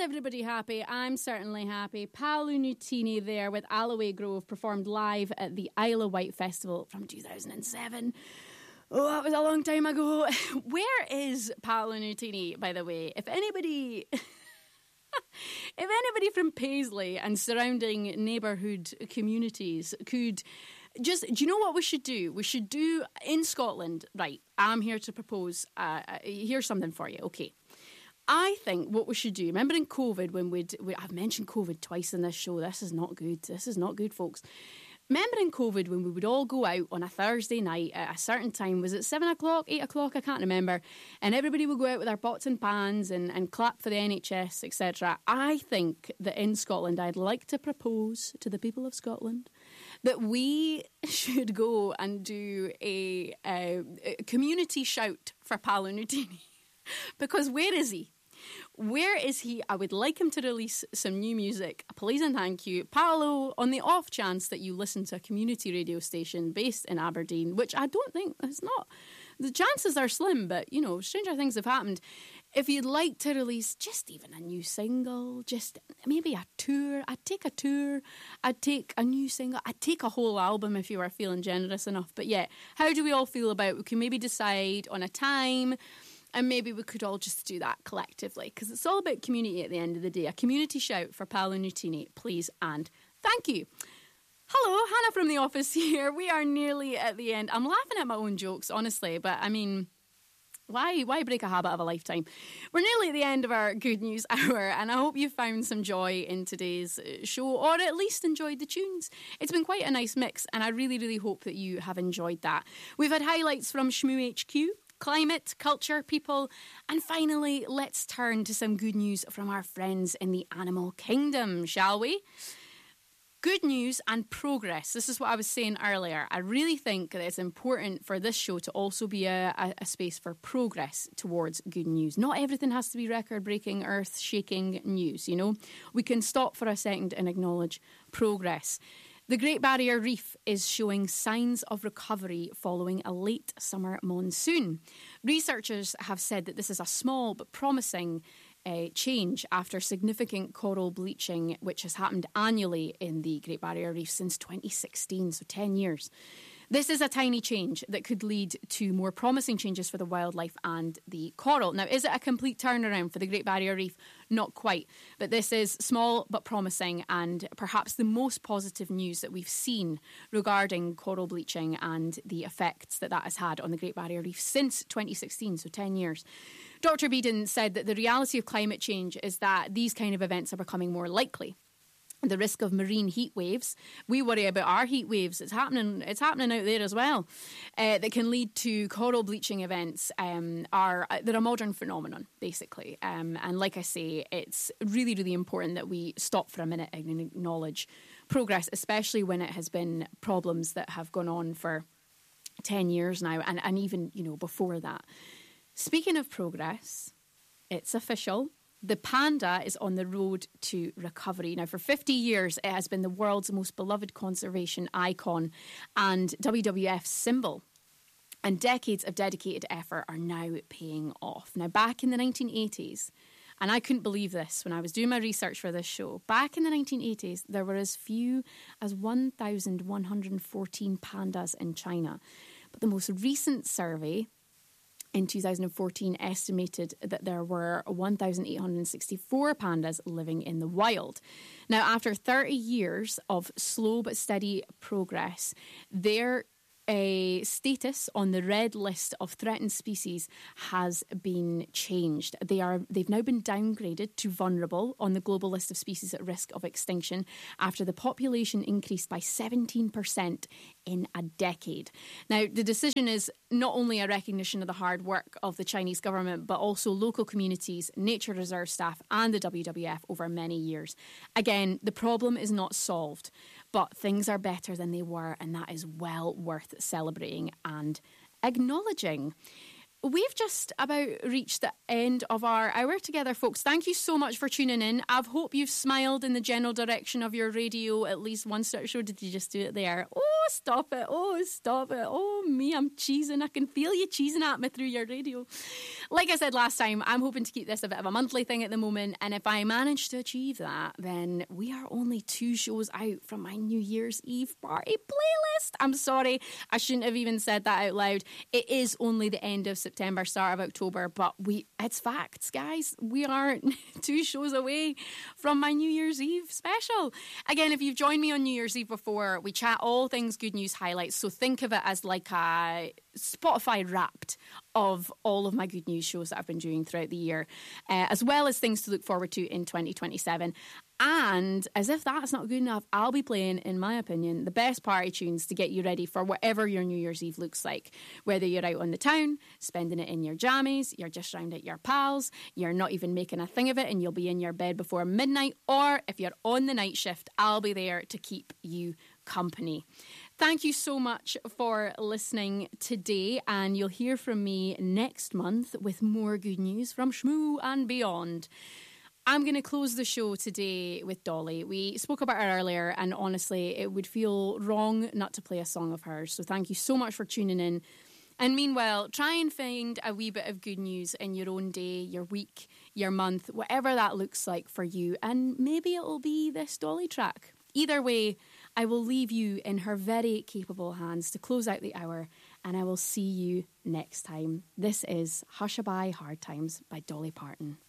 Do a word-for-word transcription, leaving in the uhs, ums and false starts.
everybody happy? I'm certainly happy. Paolo Nutini there with Alloway Grove performed live at the Isle of Wight Festival from two thousand seven. Oh, that was a long time ago. Where is Paolo Nutini, by the way? If anybody... If anybody from Paisley and surrounding neighbourhood communities could just, do you know what we should do? We should do in Scotland, right, I'm here to propose, uh, here's something for you, okay. I think what we should do, remember in COVID when we'd, we, I've mentioned COVID twice in this show, this is not good, this is not good, folks. Remember in COVID when we would all go out on a Thursday night at a certain time, was it seven o'clock, eight o'clock, I can't remember, and everybody would go out with their pots and pans and, and clap for the N H S, et cetera. I think that in Scotland, I'd like to propose to the people of Scotland that we should go and do a, a, a community shout for Paolo Nutini. Because where is he? Where is he? I would like him to release some new music. Please and thank you. Paolo, on the off chance that you listen to a community radio station based in Aberdeen, which I don't think, it's not, the chances are slim, but, you know, stranger things have happened. If you'd like to release just even a new single, just maybe a tour, I'd take a tour, I'd take a new single, I'd take a whole album if you were feeling generous enough. But yeah, how do we all feel about, we can maybe decide on a time. And maybe we could all just do that collectively, because it's all about community at the end of the day. A community shout for Paolo Nutini, please and thank you. Hello, Hannah from the office here. We are nearly at the end. I'm laughing at my own jokes, honestly, but I mean, why why break a habit of a lifetime? We're nearly at the end of our Good News Hour, and I hope you found some joy in today's show, or at least enjoyed the tunes. It's been quite a nice mix, and I really, really hope that you have enjoyed that. We've had highlights from Shmoo H Q, climate, culture, people, and finally, let's turn to some good news from our friends in the animal kingdom, shall we? Good news and progress. This is what I was saying earlier. I really think that it's important for this show to also be a, a, a space for progress towards good news. Not everything has to be record-breaking, earth-shaking news, you know? We can stop for a second and acknowledge progress. The Great Barrier Reef is showing signs of recovery following a late summer monsoon. Researchers have said that this is a small but promising uh, change after significant coral bleaching, which has happened annually in the Great Barrier Reef since twenty sixteen, so ten years. This is a tiny change that could lead to more promising changes for the wildlife and the coral. Now, is it a complete turnaround for the Great Barrier Reef? Not quite. But this is small but promising, and perhaps the most positive news that we've seen regarding coral bleaching and the effects that that has had on the Great Barrier Reef since twenty sixteen, so ten years. Doctor Beedon said that the reality of climate change is that these kind of events are becoming more likely. The risk of marine heat waves. We worry about our heat waves. It's happening. It's happening out there as well. Uh, that can lead to coral bleaching events. Um, are they're a modern phenomenon, basically. Um, and like I say, it's really, really important that we stop for a minute and acknowledge progress, especially when it has been problems that have gone on for ten years now, and and even you know before that. Speaking of progress, it's official. The panda is on the road to recovery. Now, for fifty years, it has been the world's most beloved conservation icon and W W F symbol. And decades of dedicated effort are now paying off. Now, back in the nineteen eighties, and I couldn't believe this when I was doing my research for this show, back in the nineteen eighties, there were as few as one thousand one hundred fourteen pandas in China. But the most recent survey in two thousand fourteen estimated that there were one thousand eight hundred sixty-four pandas living in the wild. Now, after thirty years of slow but steady progress, their a status on the red list of threatened species has been changed. They are, they've now been downgraded to vulnerable on the global list of species at risk of extinction after the population increased by seventeen percent in a decade. Now, the decision is not only a recognition of the hard work of the Chinese government, but also local communities, nature reserve staff and the W W F over many years. Again, the problem is not solved, but things are better than they were, and that is well worth celebrating and acknowledging. We've just about reached the end of our hour together, folks. Thank you so much for tuning in. I hope you've smiled in the general direction of your radio at least once. Sure, did you just do it there? Oh, stop it. Oh, stop it. Oh, me, I'm cheesing. I can feel you cheesing at me through your radio. like I said last time, I'm hoping to keep this a bit of a monthly thing at the moment. And if I manage to achieve that, then we are only two shows out from my New Year's Eve party playlist. I'm sorry, I shouldn't have even said that out loud. It is only the end of September, start of October, but we it's facts, guys. We are two shows away from my New Year's Eve special. Again, if you've joined me on New Year's Eve before, we chat all things good news highlights. So think of it as like a Spotify Wrapped of all of my good news shows that I've been doing throughout the year, uh, as well as things to look forward to in twenty twenty-seven. And as if that's not good enough, I'll be playing, in my opinion, the best party tunes to get you ready for whatever your New Year's Eve looks like. Whether you're out on the town, spending it in your jammies, you're just round at your pals, you're not even making a thing of it and you'll be in your bed before midnight, or if you're on the night shift, I'll be there to keep you company. Thank you so much for listening today, and you'll hear from me next month with more good news from Shmoo and beyond. I'm going to close the show today with Dolly. We spoke about her earlier, and honestly, it would feel wrong not to play a song of hers. So thank you so much for tuning in. And meanwhile, try and find a wee bit of good news in your own day, your week, your month, whatever that looks like for you. And maybe it'll be this Dolly track. Either way, I will leave you in her very capable hands to close out the hour, and I will see you next time. This is Hushabye Hard Times by Dolly Parton.